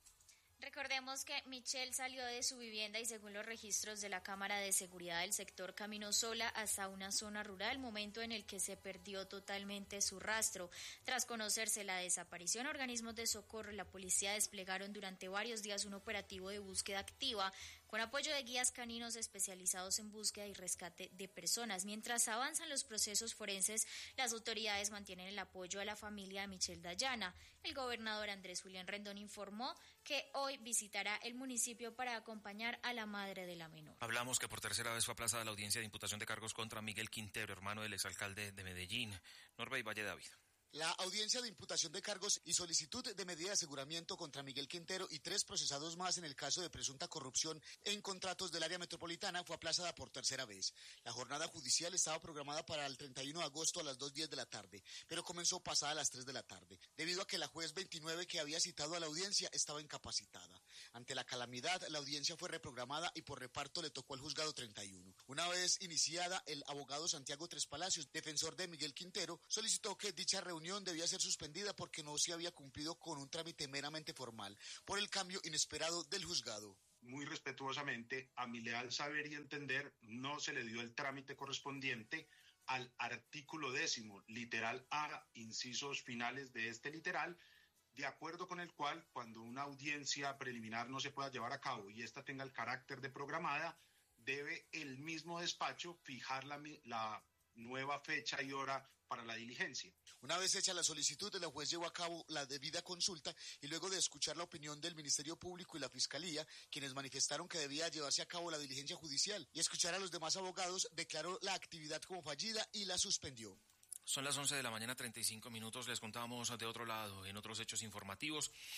Recordemos que Michelle salió de su vivienda y, según los registros de la Cámara de Seguridad del sector, caminó sola hasta una zona rural, momento en el que se perdió totalmente su rastro. Tras conocerse la desaparición, organismos de socorro y la policía desplegaron durante varios días un operativo de búsqueda activa con apoyo de guías caninos especializados en búsqueda y rescate de personas. Mientras avanzan los procesos forenses, las autoridades mantienen el apoyo a la familia de Michelle Dayana. El gobernador Andrés Julián Rendón informó que hoy visitará el municipio para acompañar a la madre de la menor. Hablamos que por tercera vez fue aplazada la audiencia de imputación de cargos contra Miguel Quintero, hermano del exalcalde de Medellín, Norbey Valle David. La audiencia de imputación de cargos y solicitud de medida de aseguramiento contra Miguel Quintero y 3 procesados más en el caso de presunta corrupción en contratos del área metropolitana fue aplazada por tercera vez. La jornada judicial estaba programada para el 31 de agosto a las 2:10 de la tarde, pero comenzó pasada a las 3 de la tarde, debido a que la juez 29 que había citado a la audiencia estaba incapacitada. Ante la calamidad, la audiencia fue reprogramada y por reparto le tocó al juzgado 31. Una vez iniciada, el abogado Santiago Tres Palacios, defensor de Miguel Quintero, solicitó que dicha reunión debía ser suspendida porque no se había cumplido con un trámite meramente formal por el cambio inesperado del juzgado. Muy respetuosamente, a mi leal saber y entender, no se le dio el trámite correspondiente al artículo 10, literal A, incisos finales de este literal, de acuerdo con el cual, cuando una audiencia preliminar no se pueda llevar a cabo y ésta tenga el carácter de programada, debe el mismo despacho fijar la nueva fecha y hora para la diligencia. Una vez hecha la solicitud, la juez llevó a cabo la debida consulta y, luego de escuchar la opinión del Ministerio Público y la Fiscalía, quienes manifestaron que debía llevarse a cabo la diligencia judicial, y escuchar a los demás abogados, declaró la actividad como fallida y la suspendió. Son las 11 de la mañana, 35 minutos. Les contamos de otro lado, en otros hechos informativos.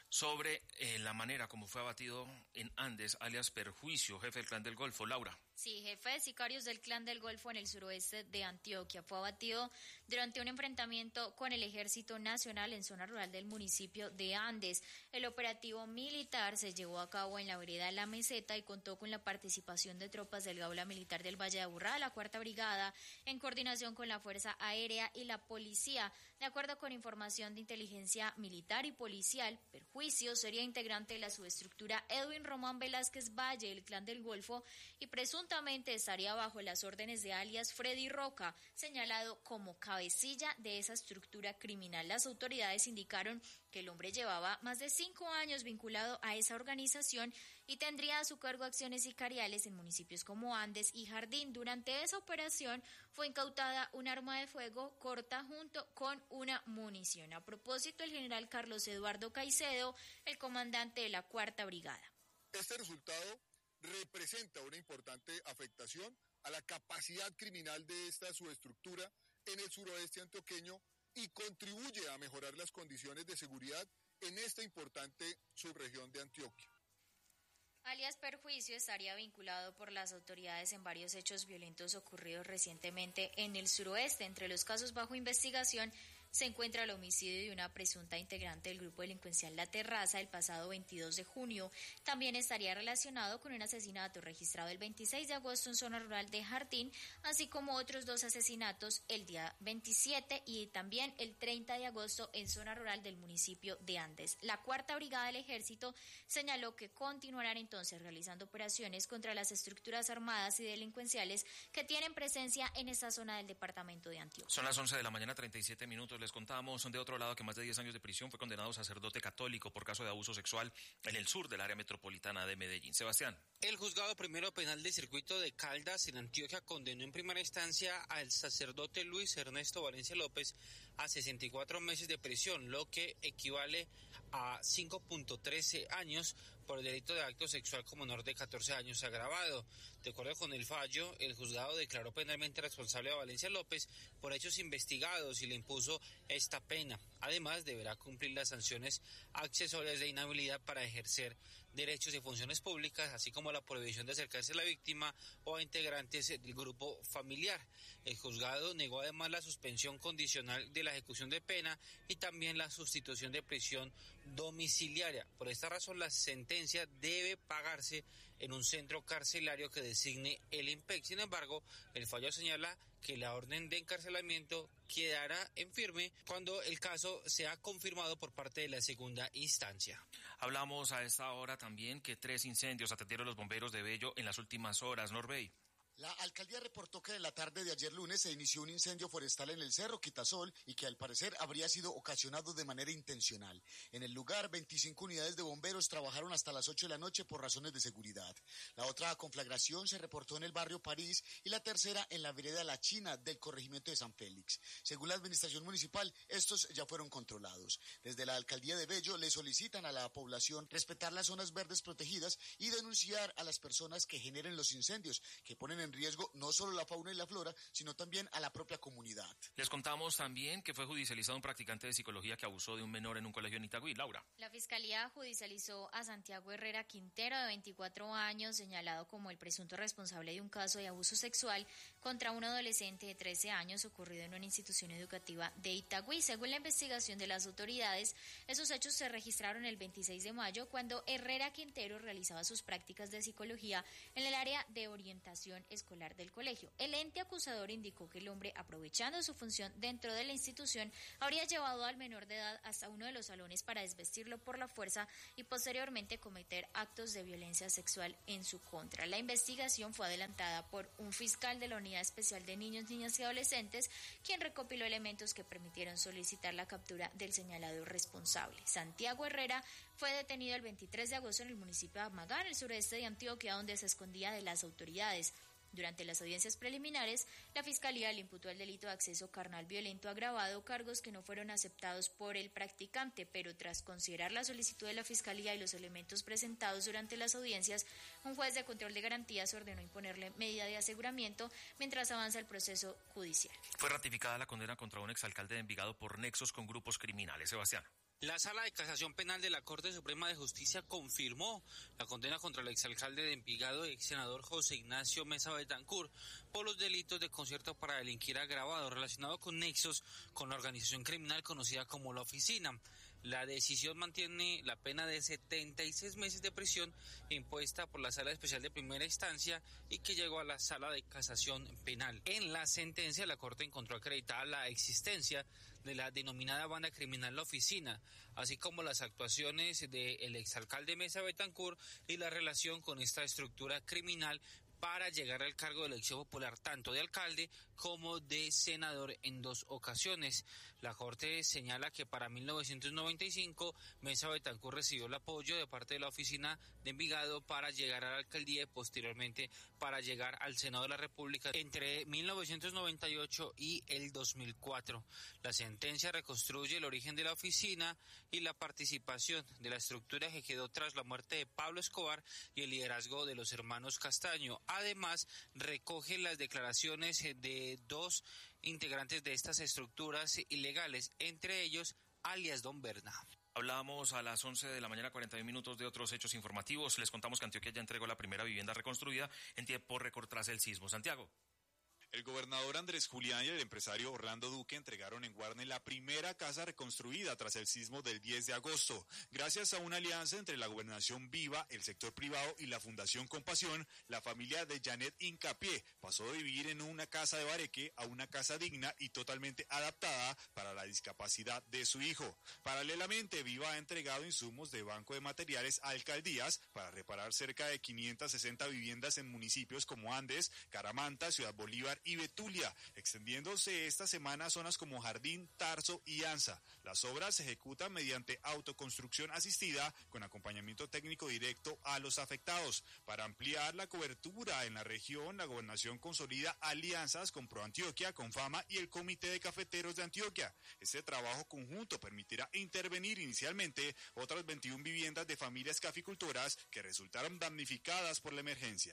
sobre la manera como fue abatido en Andes, alias Perjuicio, jefe del Clan del Golfo. Laura. Sí, jefe de sicarios del Clan del Golfo en el suroeste de Antioquia. Fue abatido durante un enfrentamiento con el Ejército Nacional en zona rural del municipio de Andes. El operativo militar se llevó a cabo en la vereda La Meseta y contó con la participación de tropas del Gaula Militar del Valle de Aburrá, la 4ª Brigada, en coordinación con la Fuerza Aérea y la Policía. De acuerdo con información de inteligencia militar y policial, Perjuicio sería integrante de la subestructura Edwin Román Velázquez Valle, del Clan del Golfo, y presuntamente estaría bajo las órdenes de alias Freddy Roca, señalado como cabecilla de esa estructura criminal. Las autoridades indicaron que el hombre llevaba más de 5 años vinculado a esa organización y tendría a su cargo acciones sicariales en municipios como Andes y Jardín. Durante esa operación fue incautada un arma de fuego corta junto con una munición. A propósito, el general Carlos Eduardo Caicedo, el comandante de la 4ª Brigada. Este resultado representa una importante afectación a la capacidad criminal de esta subestructura en el suroeste antioqueño y contribuye a mejorar las condiciones de seguridad en esta importante subregión de Antioquia. Alias Perjuicio estaría vinculado por las autoridades en varios hechos violentos ocurridos recientemente en el suroeste. Entre los casos bajo investigación se encuentra el homicidio de una presunta integrante del grupo delincuencial La Terraza el pasado 22 de junio. También estaría relacionado con un asesinato registrado el 26 de agosto en zona rural de Jardín, así como otros 2 asesinatos el día 27 y también el 30 de agosto en zona rural del municipio de Andes. La 4ª Brigada del Ejército señaló que continuarán entonces realizando operaciones contra las estructuras armadas y delincuenciales que tienen presencia en esta zona del departamento de Antioquia. Son las 11 de la mañana, 37 minutos. Les contamos de otro lado que más de 10 años de prisión fue condenado sacerdote católico por caso de abuso sexual en el sur del área metropolitana de Medellín. Sebastián. El juzgado primero penal del circuito de Caldas en Antioquia condenó en primera instancia al sacerdote Luis Ernesto Valencia López a 64 meses de prisión, lo que equivale a 5.13 años por el delito de acto sexual con menor de 14 años agravado. De acuerdo con el fallo, el juzgado declaró penalmente responsable a Valencia López por hechos investigados y le impuso esta pena. Además, deberá cumplir las sanciones accesorias de inhabilidad para ejercer derechos y funciones públicas, así como la prohibición de acercarse a la víctima o a integrantes del grupo familiar. El juzgado negó además la suspensión condicional de la ejecución de pena y también la sustitución de prisión domiciliaria. Por esta razón, la sentencia debe pagarse en un centro carcelario que designe el IMPEC. Sin embargo, el fallo señala que la orden de encarcelamiento quedará en firme cuando el caso sea confirmado por parte de la segunda instancia. Hablamos a esta hora también que 3 incendios atendieron los bomberos de Bello en las últimas horas. Norbey. La alcaldía reportó que en la tarde de ayer lunes se inició un incendio forestal en el Cerro Quitasol y que al parecer habría sido ocasionado de manera intencional. En el lugar, 25 unidades de bomberos trabajaron hasta las 8 de la noche por razones de seguridad. La otra conflagración se reportó en el barrio París y la tercera en la vereda La China del corregimiento de San Félix. Según la administración municipal, estos ya fueron controlados. Desde la alcaldía de Bello le solicitan a la población respetar las zonas verdes protegidas y denunciar a las personas que generen los incendios, que ponen en riesgo no solo la fauna y la flora, sino también a la propia comunidad. Les contamos también que fue judicializado un practicante de psicología que abusó de un menor en un colegio en Itagüí. Laura. La Fiscalía judicializó a Santiago Herrera Quintero, de 24 años, señalado como el presunto responsable de un caso de abuso sexual contra un adolescente de 13 años ocurrido en una institución educativa de Itagüí. Según la investigación de las autoridades, esos hechos se registraron el 26 de mayo cuando Herrera Quintero realizaba sus prácticas de psicología en el área de orientación escolar del colegio. El ente acusador indicó que el hombre, aprovechando su función dentro de la institución, habría llevado al menor de edad hasta uno de los salones para desvestirlo por la fuerza y posteriormente cometer actos de violencia sexual en su contra. La investigación fue adelantada por un fiscal de la Unidad Especial de Niños, Niñas y Adolescentes, quien recopiló elementos que permitieron solicitar la captura del señalado responsable. Santiago Herrera fue detenido el 23 de agosto en el municipio de Amagá, en el sureste de Antioquia, donde se escondía de las autoridades. Durante las audiencias preliminares, la Fiscalía le imputó el delito de acceso carnal violento agravado, cargos que no fueron aceptados por el practicante, pero tras considerar la solicitud de la Fiscalía y los elementos presentados durante las audiencias, un juez de control de garantías ordenó imponerle medida de aseguramiento mientras avanza el proceso judicial. Fue ratificada la condena contra un exalcalde de Envigado por nexos con grupos criminales. Sebastián. La Sala de Casación Penal de la Corte Suprema de Justicia confirmó la condena contra el exalcalde de Envigado y ex senador José Ignacio Meza Betancourt por los delitos de concierto para delinquir agravado relacionado con nexos con la organización criminal conocida como La Oficina. La decisión mantiene la pena de 76 meses de prisión impuesta por la Sala Especial de Primera Instancia y que llegó a la Sala de Casación Penal. En la sentencia, la Corte encontró acreditada la existencia de la denominada banda criminal La Oficina, así como las actuaciones del exalcalde Meza Betancourt y la relación con esta estructura criminal para llegar al cargo de elección popular tanto de alcalde como de senador en 2 ocasiones. La Corte señala que para 1995 Meza Betancourt recibió el apoyo de parte de la Oficina de Envigado para llegar a la alcaldía y posteriormente para llegar al Senado de la República entre 1998 y el 2004. La sentencia reconstruye el origen de la oficina y la participación de la estructura que quedó tras la muerte de Pablo Escobar y el liderazgo de los hermanos Castaño. Además, recoge las declaraciones de 2 integrantes de estas estructuras ilegales, entre ellos alias Don Berna. Hablamos a las 11 de la mañana, 41 minutos de otros hechos informativos. Les contamos que Antioquia ya entregó la primera vivienda reconstruida en tiempo récord tras el sismo. Santiago. El gobernador Andrés Julián y el empresario Orlando Duque entregaron en Guarne la primera casa reconstruida tras el sismo del 10 de agosto. Gracias a una alianza entre la Gobernación Viva, el sector privado y la Fundación Compasión, la familia de Janet Incapié pasó de vivir en una casa de bareque a una casa digna y totalmente adaptada para la discapacidad de su hijo. Paralelamente, Viva ha entregado insumos de Banco de Materiales a alcaldías para reparar cerca de 560 viviendas en municipios como Andes, Caramanta, Ciudad Bolívar y Betulia, extendiéndose esta semana a zonas como Jardín, Tarso y Anza. Las obras se ejecutan mediante autoconstrucción asistida con acompañamiento técnico directo a los afectados. Para ampliar la cobertura en la región, la gobernación consolida alianzas con ProAntioquia, Confama y el Comité de Cafeteros de Antioquia. Este trabajo conjunto permitirá intervenir inicialmente otras 21 viviendas de familias caficultoras que resultaron damnificadas por la emergencia.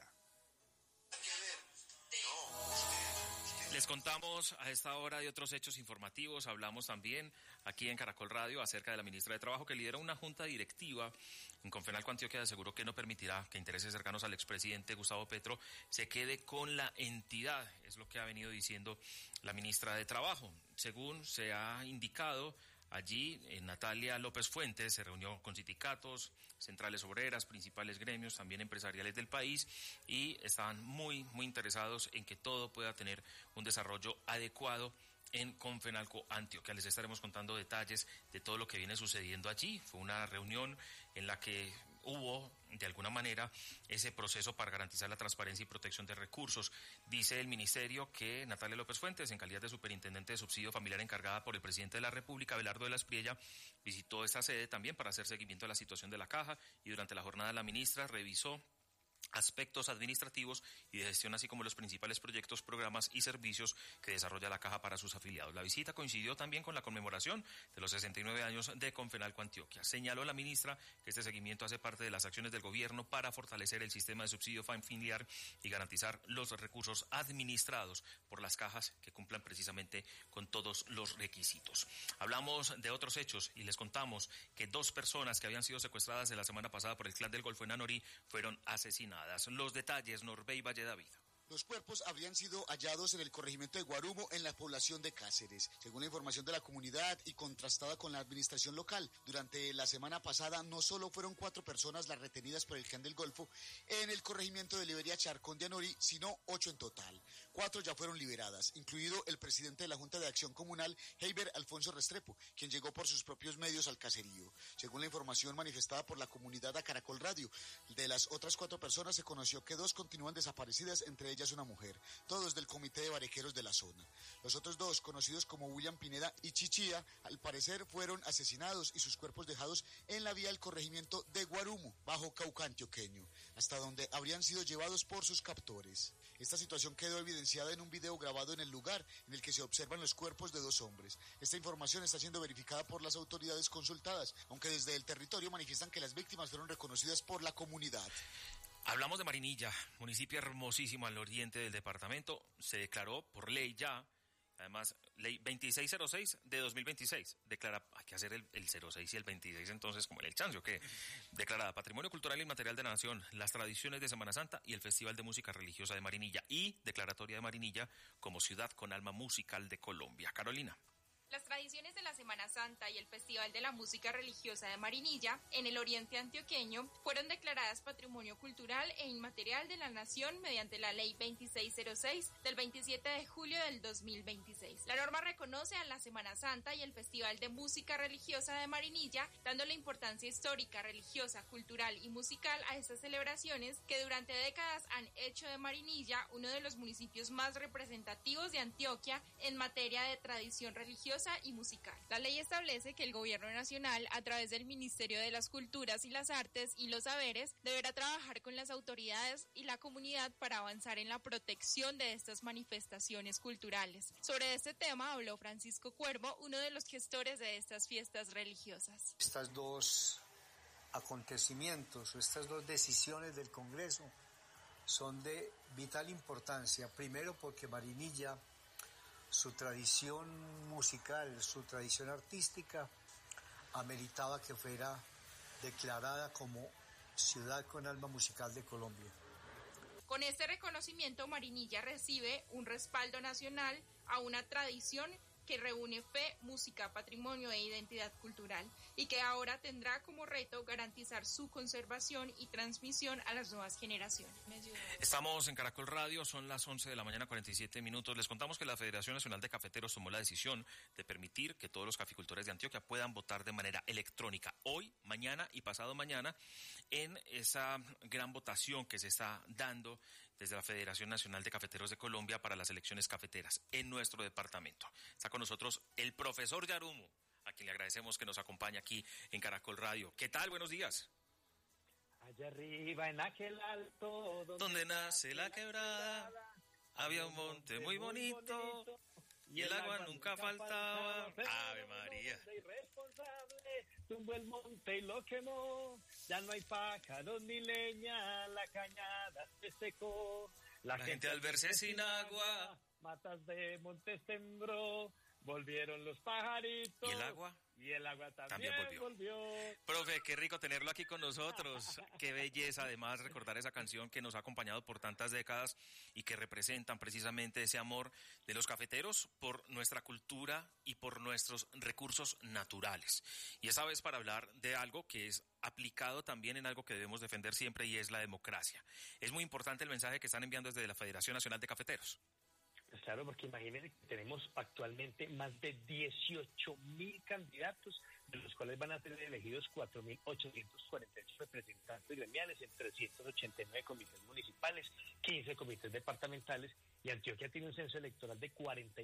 Les contamos a esta hora de otros hechos informativos. Hablamos también aquí en Caracol Radio acerca de la ministra de Trabajo que lidera una junta directiva en Confenalco Antioquia. Aseguró que no permitirá que intereses cercanos al expresidente Gustavo Petro se quede con la entidad. Es lo que ha venido diciendo la ministra de Trabajo. Según se ha indicado, allí Natalia López Fuentes se reunió con sindicatos, centrales obreras, principales gremios, también empresariales del país, y estaban muy interesados en que todo pueda tener un desarrollo adecuado en Confenalco Antioquia. Les estaremos contando detalles de todo lo que viene sucediendo allí. Fue una reunión en la que hubo, de alguna manera, ese proceso para garantizar la transparencia y protección de recursos. Dice el ministerio que Natalia López Fuentes, en calidad de superintendente de subsidio familiar encargada por el presidente de la República, Abelardo de la Espriella, visitó esta sede también para hacer seguimiento de la situación de la caja, y durante la jornada la ministra revisó aspectos administrativos y de gestión, así como los principales proyectos, programas y servicios que desarrolla la Caja para sus afiliados. La visita coincidió también con la conmemoración de los 69 años de Confenalco Antioquia. Señaló la ministra que este seguimiento hace parte de las acciones del gobierno para fortalecer el sistema de subsidio familiar y garantizar los recursos administrados por las cajas que cumplan precisamente con todos los requisitos. Hablamos de otros hechos y les contamos que 2 personas que habían sido secuestradas de la semana pasada por el Clan del Golfo en Anorí fueron asesinadas. Los detalles, Norbey Valle David. Los cuerpos habrían sido hallados en el corregimiento de Guarumo, en la población de Cáceres. Según la información de la comunidad y contrastada con la administración local, durante la semana pasada no solo fueron 4 personas las retenidas por el Clan del Golfo en el corregimiento de Liberia Charcón de Anorí, sino 8 en total. 4 ya fueron liberadas, incluido el presidente de la Junta de Acción Comunal, Heiber Alfonso Restrepo, quien llegó por sus propios medios al caserío. Según la información manifestada por la comunidad a Caracol Radio, de las otras 4 personas se conoció que 2 continúan desaparecidas, entre ellas una mujer, todos del comité de barequeros de la zona. Los otros 2, conocidos como William Pineda y Chichía, al parecer fueron asesinados y sus cuerpos dejados en la vía del corregimiento de Guarumo, bajo Cauca antioqueño, hasta donde habrían sido llevados por sus captores. Esta situación quedó evidenciada en un video grabado en el lugar en el que se observan los cuerpos de 2 hombres. Esta información está siendo verificada por las autoridades consultadas, aunque desde el territorio manifiestan que las víctimas fueron reconocidas por la comunidad. Hablamos de Marinilla, municipio hermosísimo al oriente del departamento. Se declaró por ley ya Además, ley 2606 de 2026 declara, hay que hacer el 06 y el 26 entonces como en el chancio, que declarada Patrimonio Cultural Inmaterial de la Nación, las tradiciones de Semana Santa y el Festival de Música Religiosa de Marinilla, y declaratoria de Marinilla como ciudad con alma musical de Colombia. Carolina. Las tradiciones de la Semana Santa y el Festival de la Música Religiosa de Marinilla, en el oriente antioqueño, fueron declaradas Patrimonio Cultural e Inmaterial de la Nación mediante la Ley 2606 del 27 de julio del 2026. La norma reconoce a la Semana Santa y el Festival de Música Religiosa de Marinilla, dándole importancia histórica, religiosa, cultural y musical a estas celebraciones que durante décadas han hecho de Marinilla uno de los municipios más representativos de Antioquia en materia de tradición religiosa y musical. La ley establece que el Gobierno Nacional, a través del Ministerio de las Culturas y las Artes y los Saberes, deberá trabajar con las autoridades y la comunidad para avanzar en la protección de estas manifestaciones culturales. Sobre este tema habló Francisco Cuervo, uno de los gestores de estas fiestas religiosas. Estas dos acontecimientos o estas dos decisiones del Congreso son de vital importancia, primero porque Marinilla, su tradición musical, su tradición artística, ameritaba que fuera declarada como ciudad con alma musical de Colombia. Con este reconocimiento, Marinilla recibe un respaldo nacional a una tradición que reúne fe, música, patrimonio e identidad cultural, y que ahora tendrá como reto garantizar su conservación y transmisión a las nuevas generaciones. Estamos en Caracol Radio, son las 11 de la mañana, 47 minutos. Les contamos que la Federación Nacional de Cafeteros tomó la decisión de permitir que todos los caficultores de Antioquia puedan votar de manera electrónica hoy, mañana y pasado mañana en esa gran votación que se está dando desde la Federación Nacional de Cafeteros de Colombia para las elecciones cafeteras en nuestro departamento. Está con nosotros el profesor Yarumo, a quien le agradecemos que nos acompañe aquí en Caracol Radio. ¿Qué tal? Buenos días. Allá arriba en aquel alto donde nace la quebrada, había un monte muy bonito y el agua nunca faltaba. Ave María. Irresponsable tumbó el monte y lo quemó. Ya no hay pájaros ni leña, la cañada se secó. La gente al verse sin agua, matas de montes tembló. Volvieron los pajaritos. ¿Y el agua? Y el agua también volvió. Profe, qué rico tenerlo aquí con nosotros. Qué belleza, además, recordar esa canción que nos ha acompañado por tantas décadas y que representan precisamente ese amor de los cafeteros por nuestra cultura y por nuestros recursos naturales. Y esa vez para hablar de algo que es aplicado también en algo que debemos defender siempre, y es la democracia. Es muy importante el mensaje que están enviando desde la Federación Nacional de Cafeteros. Pues claro, porque imagínense que tenemos actualmente más de 18.000 candidatos, de los cuales van a ser elegidos 4.848 representantes gremiales en 389 comités municipales, 15 comités departamentales, y Antioquia tiene un censo electoral de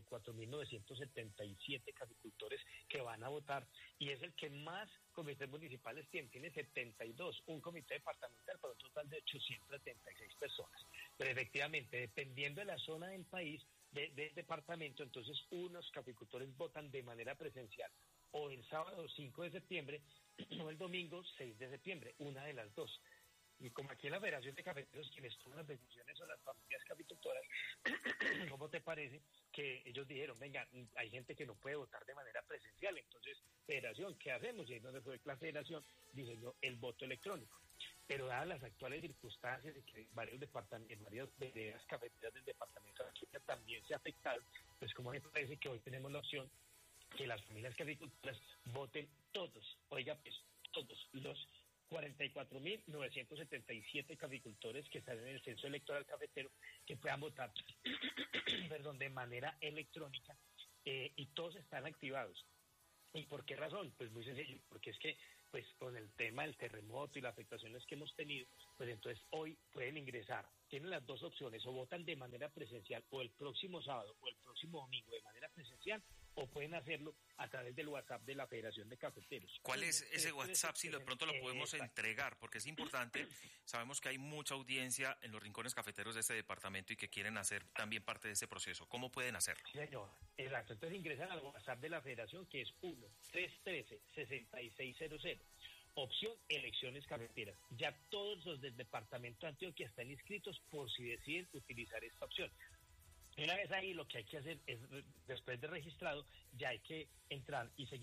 44.977 caficultores que van a votar, y es el que más comités municipales tiene 72, un comité departamental para un total de 876 personas. Pero efectivamente, dependiendo de la zona del país, del departamento, entonces unos caficultores votan de manera presencial o el sábado 5 de septiembre o el domingo 6 de septiembre, una de las dos. Y como aquí en la Federación de Cafeteros quienes toman las decisiones son las familias caficultoras, ¿cómo te parece que ellos dijeron, venga, hay gente que no puede votar de manera presencial? Entonces, Federación, ¿qué hacemos? Y ahí donde fue la Federación, diseñó el voto electrónico. Pero dadas las actuales circunstancias de que varios departamentos, varias veredas cafeteras del departamento de Antioquia también se afectaron, pues como me parece que hoy tenemos la opción que las familias caficultoras voten todos, oiga, pues todos los 44.977 caficultores que están en el censo electoral cafetero, que puedan votar de manera electrónica, y todos están activados. ¿Y por qué razón? Pues muy sencillo, porque es que pues con el tema del terremoto y las afectaciones que hemos tenido, pues entonces hoy pueden ingresar, tienen las dos opciones, o votan de manera presencial o el próximo sábado o el próximo domingo de manera presencial, o pueden hacerlo a través del WhatsApp de la Federación de Cafeteros. ¿Cuál es ese WhatsApp, si de pronto lo podemos entregar? Porque es importante, sabemos que hay mucha audiencia en los rincones cafeteros de este departamento y que quieren hacer también parte de ese proceso. ¿Cómo pueden hacerlo? Sí, señor, exacto. Entonces ingresan al WhatsApp de la Federación, que es 1-313-6600. Opción elecciones cafeteras. Ya todos los del departamento de Antioquia están inscritos por si deciden utilizar esta opción. Y una vez ahí lo que hay que hacer es, después de registrado, ya hay que entrar y seguir